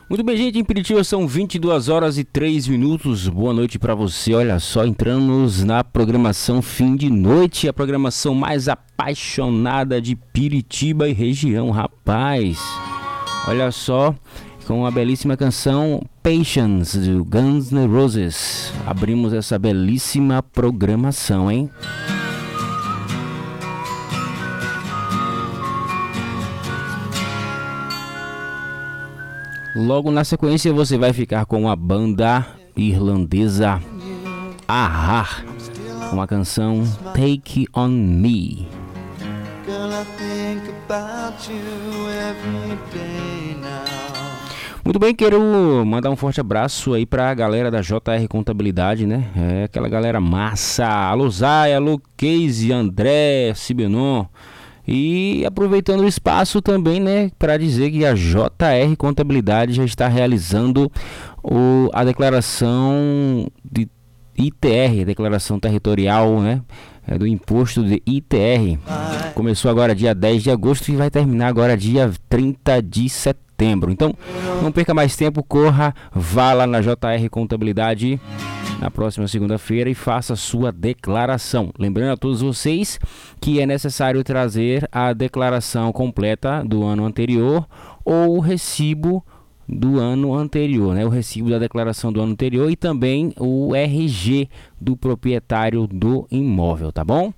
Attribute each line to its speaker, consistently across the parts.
Speaker 1: Muito bem, gente, em Piritiba são 22 horas e 3 minutos. Boa noite pra você. Olha só, entramos na programação fim de noite, a programação mais apaixonada de Piritiba e região, rapaz. Olha só, com a belíssima canção Patience, do Guns N' Roses. Abrimos essa belíssima programação, hein? Logo na sequência você vai ficar com a banda irlandesa a-ha, com a canção Take On Me. Muito bem, quero mandar um forte abraço aí pra galera da JR Contabilidade, né? É aquela galera massa. Alô Zay, alô Casey, André, Sibenon. E aproveitando o espaço também, né, para dizer que a JR Contabilidade já está realizando a declaração de ITR, declaração territorial, né, do imposto de ITR. Começou agora dia 10 de agosto e vai terminar agora dia 30 de setembro. Então, não perca mais tempo, corra, vá lá na JR Contabilidade na próxima segunda-feira e faça sua declaração. Lembrando a todos vocês que é necessário trazer a declaração completa do ano anterior ou o recibo do ano anterior, né? O recibo da declaração do ano anterior e também o RG do proprietário do imóvel, tá bom?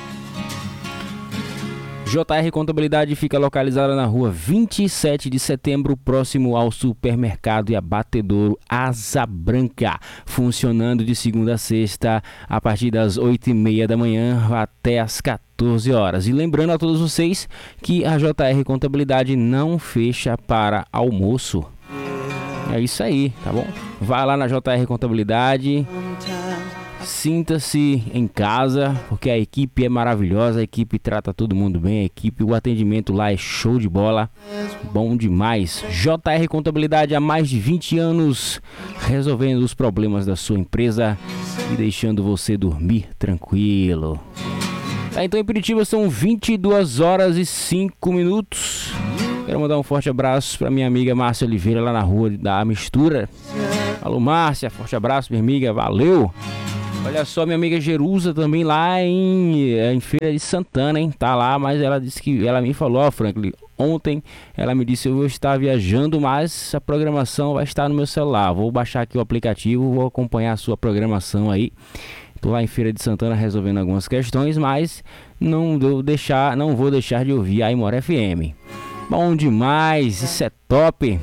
Speaker 1: JR Contabilidade fica localizada na rua 27 de setembro, próximo ao supermercado e abatedouro Asa Branca, funcionando de segunda a sexta, a partir das 8h30 da manhã até as 14 horas. E lembrando a todos vocês que a JR Contabilidade não fecha para almoço. É isso aí, tá bom? Vai lá na JR Contabilidade. Sinta-se em casa, porque a equipe é maravilhosa, a equipe trata todo mundo bem, o atendimento lá é show de bola, bom demais. JR Contabilidade há mais de 20 anos, resolvendo os problemas da sua empresa e deixando você dormir tranquilo. Tá, então em Piritiba são 22 horas e 5 minutos. Quero mandar um forte abraço para minha amiga Márcia Oliveira, lá na rua da Mistura. Alô Márcia, forte abraço minha amiga, valeu! Olha só, minha amiga Jerusa também lá em Feira de Santana, hein? Tá lá, mas ela disse que ela me falou, ó, Franklin, ontem ela me disse eu vou estar viajando, mas a programação vai estar no meu celular. Vou baixar aqui o aplicativo, vou acompanhar a sua programação aí. Tô lá em Feira de Santana resolvendo algumas questões, mas não vou deixar de ouvir a Aimora FM. Bom demais, isso é top.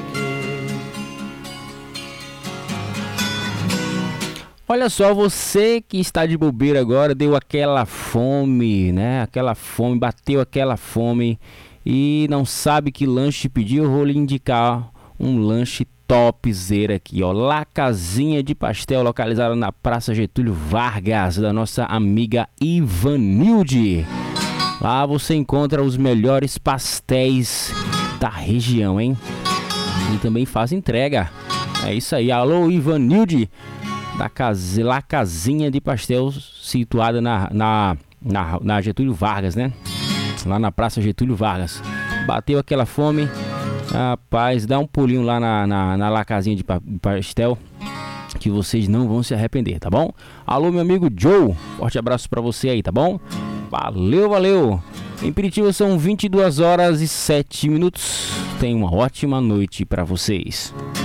Speaker 1: Olha só, você que está de bobeira agora, deu aquela fome, né? Bateu aquela fome e não sabe que lanche pedir, eu vou lhe indicar um lanche topzera aqui, ó. La Casinha de Pastel, localizada na Praça Getúlio Vargas, da nossa amiga Ivanilde. Lá você encontra os melhores pastéis da região, hein? E também faz entrega. É isso aí, alô Ivanilde. La Casinha de Pastel, situada na Getúlio Vargas, né? Lá na Praça Getúlio Vargas. Bateu aquela fome, rapaz, dá um pulinho lá na La Casinha de Pastel, que vocês não vão se arrepender, tá bom? Alô, meu amigo Joe, forte abraço pra você aí, tá bom? Valeu, valeu! Em Piritiba são 22 horas e 7 minutos. Tenha uma ótima noite pra vocês.